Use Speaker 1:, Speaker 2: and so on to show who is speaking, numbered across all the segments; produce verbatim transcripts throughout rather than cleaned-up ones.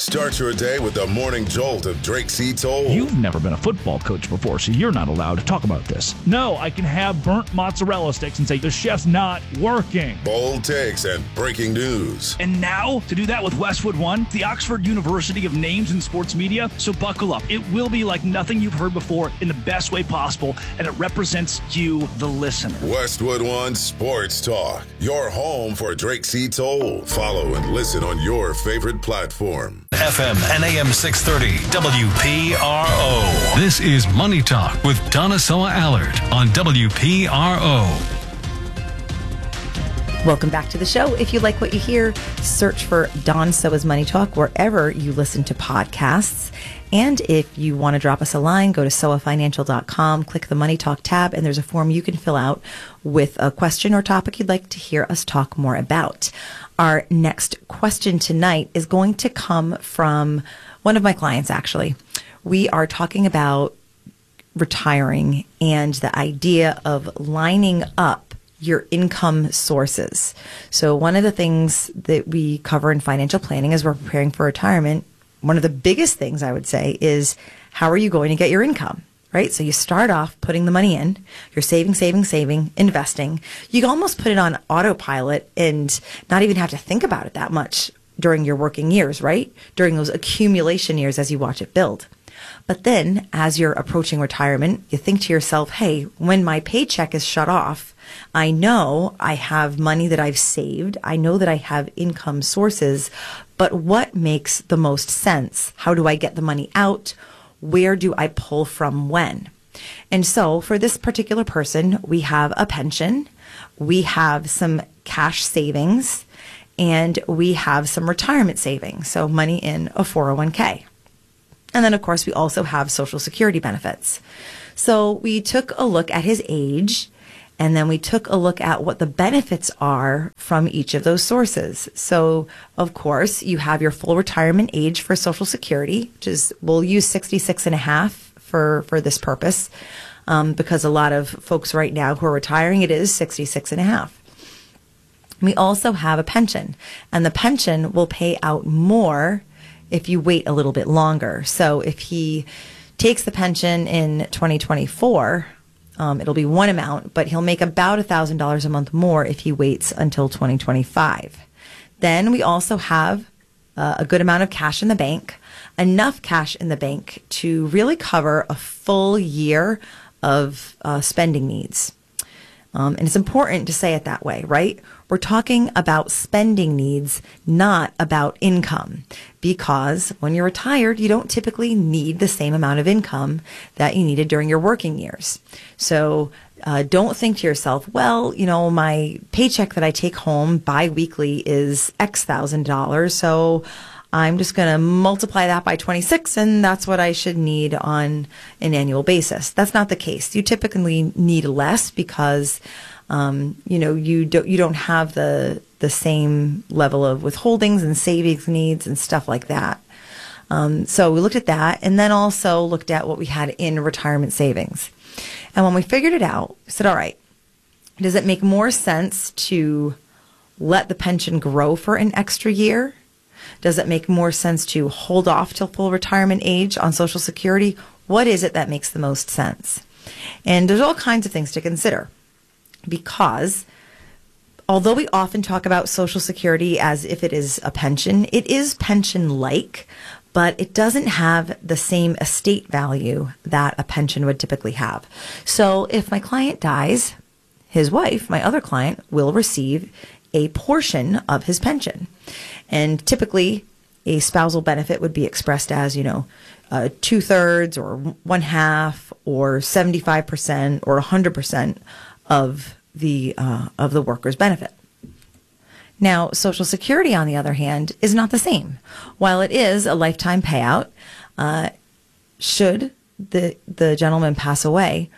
Speaker 1: Start your day with the morning jolt of Drake C. Toll.
Speaker 2: You've never been a football coach before, so you're not allowed to talk about this. No, I can have burnt mozzarella sticks and say the chef's not working.
Speaker 1: Bold takes and breaking news.
Speaker 2: And now, to do that with Westwood One, the Oxford University of Names in Sports Media. So buckle up. It will be like nothing you've heard before in the best way possible, and it represents you, the listener.
Speaker 1: Westwood One Sports Talk, your home for Drake C. Toll. Follow and listen on your favorite platform.
Speaker 3: F M and A M six thirty W P R O. This is Money Talk with Donna Soa Allard on W P R O.
Speaker 4: Welcome back to the show. If you like what you hear, search for Dawn Soa's Money Talk wherever you listen to podcasts. And if you want to drop us a line, go to soa financial dot com, click the Money Talk tab, and there's a form you can fill out with a question or topic you'd like to hear us talk more about. Our next question tonight is going to come from one of my clients, actually. We are talking about retiring and the idea of lining up your income sources. So one of the things that we cover in financial planning as we're preparing for retirement, one of the biggest things I would say is, how are you going to get your income? Right? So you start off putting the money in, you're saving, saving, saving, investing. You can almost put it on autopilot and not even have to think about it that much during your working years, right? During those accumulation years as you watch it build. But then as you're approaching retirement, you think to yourself, hey, when my paycheck is shut off, I know I have money that I've saved. I know that I have income sources, but what makes the most sense? How do I get the money out? Where do I pull from when? And so for this particular person, we have a pension, we have some cash savings, and we have some retirement savings, so money in a four oh one k. And then, of course, we also have Social Security benefits. So we took a look at his age, and then we took a look at what the benefits are from each of those sources. So, of course, you have your full retirement age for Social Security, which is, we'll use sixty-six and a half for, for this purpose, um, because a lot of folks right now who are retiring, it is sixty-six and a half. We also have a pension, and the pension will pay out more if you wait a little bit longer. So if he takes the pension in twenty twenty-four, Um, it'll be one amount, but he'll make about one thousand dollars a month more if he waits until twenty twenty-five. Then we also have uh, a good amount of cash in the bank, enough cash in the bank to really cover a full year of uh, spending needs. Um, and it's important to say it that way, right? We're talking about spending needs, not about income, because when you're retired, you don't typically need the same amount of income that you needed during your working years. So uh, don't think to yourself, well, you know, my paycheck that I take home biweekly is X thousand dollars, so I'm just going to multiply that by twenty-six, and that's what I should need on an annual basis. That's not the case. You typically need less because, um, you know, you don't you don't have the the same level of withholdings and savings needs and stuff like that. Um, so we looked at that, and then also looked at what we had in retirement savings. And when we figured it out, we said, all right, does it make more sense to let the pension grow for an extra year? Does it make more sense to hold off till full retirement age on Social Security? What is it that makes the most sense? And there's all kinds of things to consider, because although we often talk about Social Security as if it is a pension, it is pension-like, but it doesn't have the same estate value that a pension would typically have. So if my client dies, his wife, my other client, will receive a portion of his pension. And typically, a spousal benefit would be expressed as, you know, uh, two-thirds or one-half or seventy-five percent or one hundred percent of the uh, of the worker's benefit. Now, Social Security, on the other hand, is not the same. While it is a lifetime payout, uh, should the the gentleman pass away,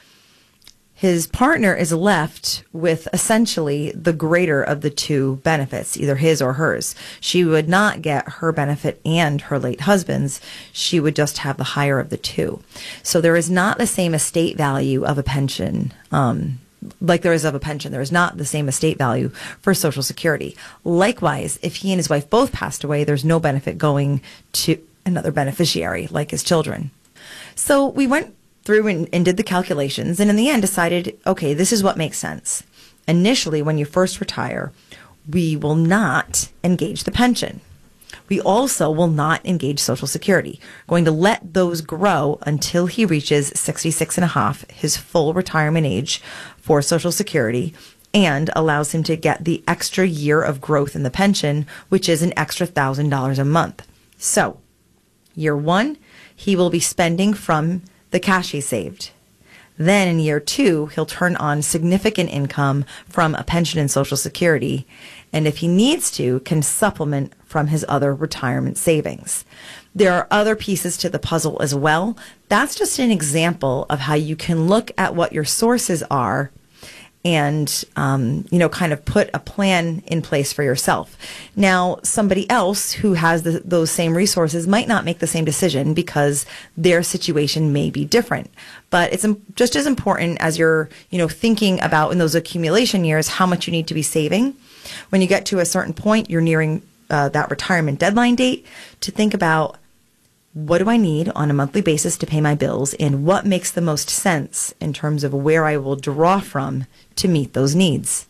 Speaker 4: his partner is left with essentially the greater of the two benefits, either his or hers. She would not get her benefit and her late husband's. She would just have the higher of the two. So there is not the same estate value of a pension um, like there is of a pension. There is not the same estate value for Social Security. Likewise, if he and his wife both passed away, there's no benefit going to another beneficiary, like his children. So we went through and, and did the calculations, and in the end decided, okay, this is what makes sense. Initially, when you first retire, we will not engage the pension. We also will not engage Social Security. We're going to let those grow until he reaches sixty-six and a half, his full retirement age for Social Security, and allows him to get the extra year of growth in the pension, which is an extra one thousand dollars a month. So, year one, he will be spending from the cash he saved. Then in year two, he'll turn on significant income from a pension and Social Security, and if he needs to, can supplement from his other retirement savings. There are other pieces to the puzzle as well. That's just an example of how you can look at what your sources are and, um, you know, kind of put a plan in place for yourself. Now, somebody else who has the, those same resources might not make the same decision because their situation may be different. But it's just as important as you're, you know, thinking about in those accumulation years how much you need to be saving. When you get to a certain point, you're nearing uh, that retirement deadline date, to think about, what do I need on a monthly basis to pay my bills, and what makes the most sense in terms of where I will draw from to meet those needs.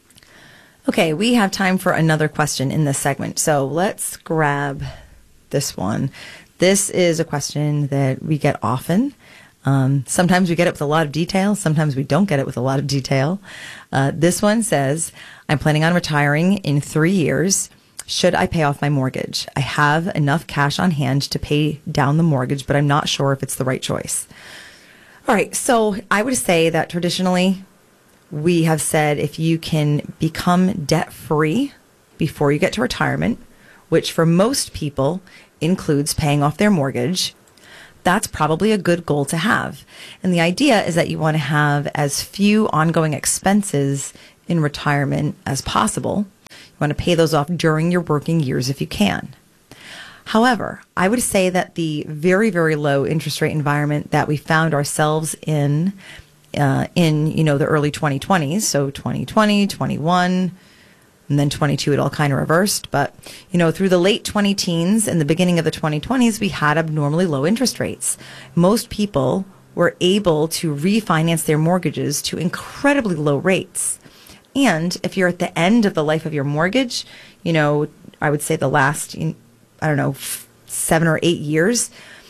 Speaker 4: Okay, we have time for another question in this segment. So let's grab this one. This is a question that we get often. Um, sometimes we get it with a lot of detail. Sometimes we don't get it with a lot of detail. Uh, this one says, I'm planning on retiring in three years. Should I pay off my mortgage? I have enough cash on hand to pay down the mortgage, but I'm not sure if it's the right choice. All right, so I would say that traditionally we have said if you can become debt-free before you get to retirement, which for most people includes paying off their mortgage, that's probably a good goal to have. And the idea is that you want to have as few ongoing expenses in retirement as possible. You want to pay those off during your working years if you can. However, I would say that the very, very low interest rate environment that we found ourselves in, uh, in, you know, the early twenty twenties, so twenty twenty, twenty-one, and then twenty-two, it all kind of reversed. But, you know, through the late twenty teens and the beginning of the twenty twenties, we had abnormally low interest rates. Most people were able to refinance their mortgages to incredibly low rates. And if you're at the end of the life of your mortgage, you know, I would say the last, I don't know, seven or eight years,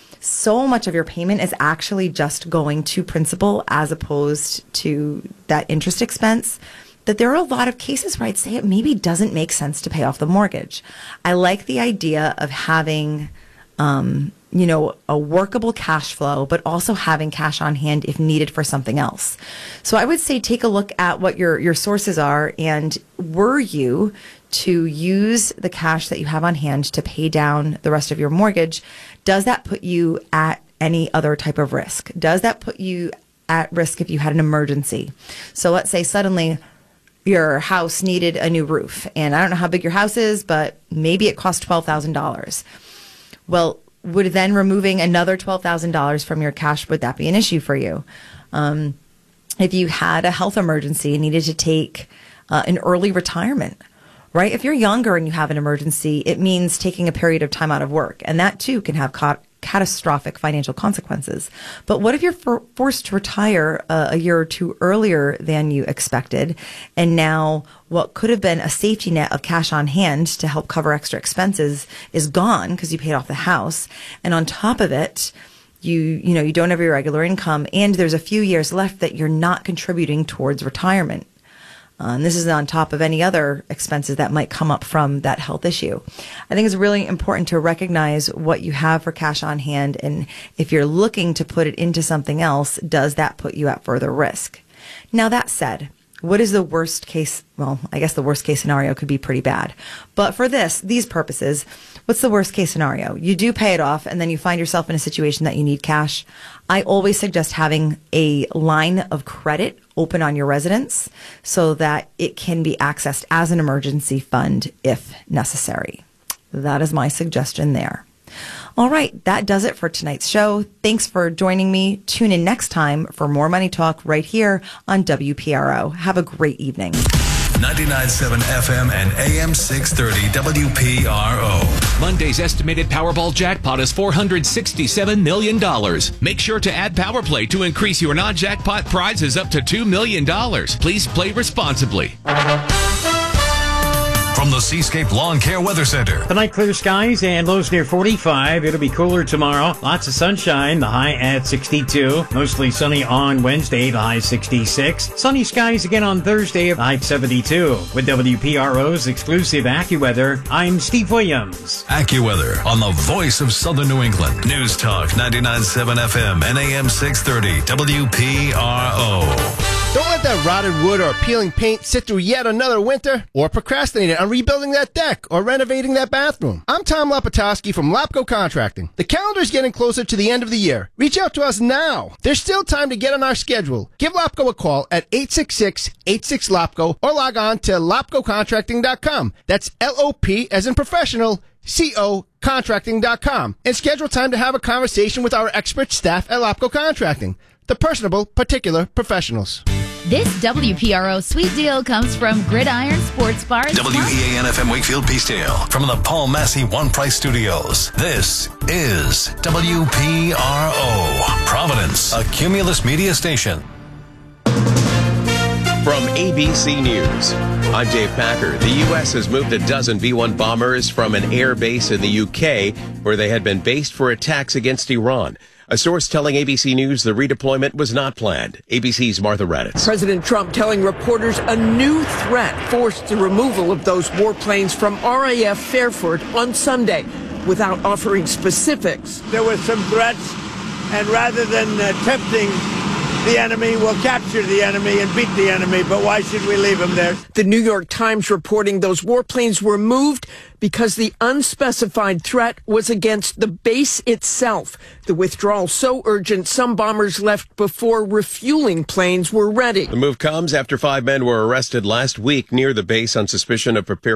Speaker 4: so much of your payment is actually just going to principal as opposed to that interest expense, that there are a lot of cases where I'd say it maybe doesn't make sense to pay off the mortgage. I like the idea of having, um, you know, a workable cash flow, but also having cash on hand if needed for something else. So I would say take a look at what your, your sources are, and were you to use the cash that you have on hand to pay down the rest of your mortgage, does that put you at any other type of risk? Does that put you at risk if you had an emergency? So let's say suddenly your house needed a new roof, and I don't know how big your house is, but maybe it cost twelve thousand dollars. Well, would then removing another twelve thousand dollars from your cash, would that be an issue for you? Um, if you had a health emergency and needed to take uh, an early retirement, right? If you're younger and you have an emergency, it means taking a period of time out of work. And that too can have ca- catastrophic financial consequences. But what if you're for- forced to retire uh, a year or two earlier than you expected, and now what could have been a safety net of cash on hand to help cover extra expenses is gone because you paid off the house, and on top of it, you you know you don't have your regular income, and there's a few years left that you're not contributing towards retirement. Uh, and this is on top of any other expenses that might come up from that health issue. I think it's really important to recognize what you have for cash on hand, and if you're looking to put it into something else, does that put you at further risk? Now, that said, what is the worst case? Well, I guess the worst case scenario could be pretty bad. But for this, these purposes, what's the worst case scenario? You do pay it off, and then you find yourself in a situation that you need cash. I always suggest having a line of credit open on your residence so that it can be accessed as an emergency fund if necessary. That is my suggestion there. All right, that does it for tonight's show. Thanks for joining me. Tune in next time for more Money Talk right here on W P R O. Have a great evening.
Speaker 3: ninety-nine point seven F M and A M six thirty W P R O.
Speaker 5: Monday's estimated Powerball jackpot is four hundred sixty-seven million dollars. Make sure to add Power Play to increase your non-jackpot prizes up to two million dollars. Please play responsibly.
Speaker 3: From the Seascape Lawn Care Weather Center.
Speaker 6: Tonight, clear skies and lows near forty-five. It'll be cooler tomorrow. Lots of sunshine, the high at sixty-two. Mostly sunny on Wednesday, the high sixty-six. Sunny skies again on Thursday, the high seventy-two. With W P R O's exclusive AccuWeather, I'm Steve Williams.
Speaker 3: AccuWeather on the voice of Southern New England. News Talk ninety-nine point seven F M and A M six thirty W P R O.
Speaker 7: Don't let that rotted wood or peeling paint sit through yet another winter, or procrastinate on rebuilding that deck or renovating that bathroom. I'm Tom Lapatowski from Lapco Contracting. The calendar's getting closer to the end of the year. Reach out to us now. There's still time to get on our schedule. Give Lapco a call at eight six six, eight six, L A P C O or log on to lapco contracting dot com. That's L O P as in professional, C O contracting dot com. And schedule time to have a conversation with our expert staff at Lapco Contracting, the personable, particular professionals.
Speaker 8: This W P R O sweet deal comes from Gridiron Sports Bar.
Speaker 3: W E A N F M Wakefield Peacedale. From the Paul Massey One Price Studios. This is W P R O. Providence, a Cumulus media station.
Speaker 9: From A B C News, I'm Dave Packer. The U S has moved a dozen B one bombers from an air base in the U K, where they had been based for attacks against Iran. A source telling A B C News the redeployment was not planned. A B C's Martha Raddatz.
Speaker 10: President Trump telling reporters a new threat forced the removal of those warplanes from R A F Fairford on Sunday without offering specifics.
Speaker 11: There were some threats, and rather than uh, tempting the enemy, we'll capture the enemy and beat the enemy, but why should we leave them there?
Speaker 10: The New York Times reporting those warplanes were moved because the unspecified threat was against the base itself. The withdrawal so urgent, some bombers left before refueling planes were ready.
Speaker 9: The move comes after five men were arrested last week near the base on suspicion of preparing